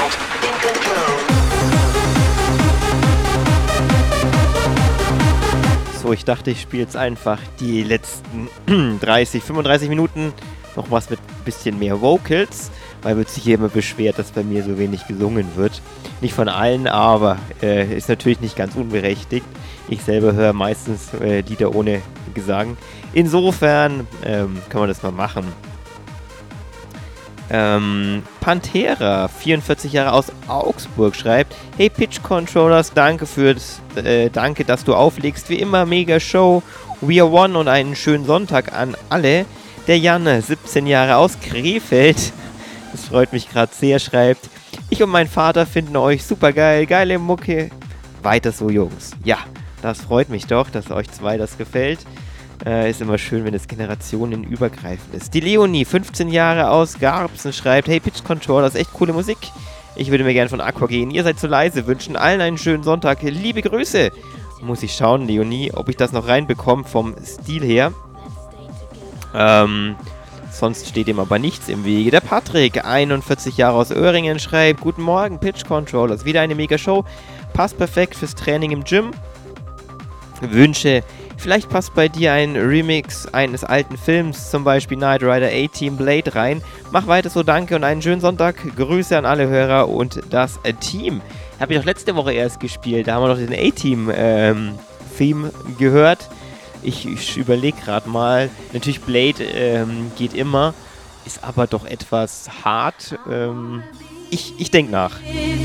So, ich dachte, ich spiele jetzt einfach die letzten 30, 35 Minuten noch was mit ein bisschen mehr Vocals, weil wird sich hier immer beschwert, dass bei mir so wenig gesungen wird. Nicht von allen, aber ist natürlich nicht ganz unberechtigt. Ich selber höre meistens Lieder ohne Gesang. Insofern kann man das mal machen. Pantera, 44 Jahre aus Augsburg, schreibt: Hey Pitch Controllers, danke, dass du auflegst. Wie immer, mega Show. We are one und einen schönen Sonntag an alle. Der Janne, 17 Jahre aus Krefeld, das freut mich gerade sehr, schreibt: Ich und mein Vater finden euch super geil, geile Mucke. Weiter so, Jungs. Ja, das freut mich doch, dass euch zwei das gefällt. Ist immer schön, wenn es generationenübergreifend ist. Die Leonie, 15 Jahre aus Garbsen, schreibt: Hey Pitch Controller, das ist echt coole Musik. Ich würde mir gerne von Aqua gehen. Ihr seid zu leise. Wünschen allen einen schönen Sonntag. Liebe Grüße. Muss ich schauen, Leonie, ob ich das noch reinbekomme vom Stil her. Sonst steht ihm aber nichts im Wege. Der Patrick, 41 Jahre aus Öhringen, schreibt: Guten Morgen, Pitch Controllers. Wieder eine mega Show. Passt perfekt fürs Training im Gym. Wünsche: Vielleicht passt bei dir ein Remix eines alten Films, zum Beispiel Knight Rider A-Team Blade rein. Mach weiter so, danke und einen schönen Sonntag. Grüße an alle Hörer und das Team. Habe ich doch letzte Woche erst gespielt, da haben wir noch den A-Team-Theme gehört. Ich überlege gerade mal, natürlich Blade geht immer, ist aber doch etwas hart. Ich denke nach.